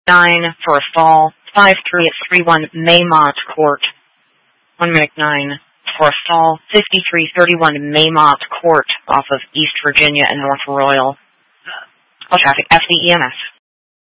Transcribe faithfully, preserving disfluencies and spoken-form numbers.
nine for a fall, five three at three one Maymont Court. one minute nine for a fall, fifty-three thirty-one Maymont Court off of East Virginia and North Royal. All traffic, F D E M S.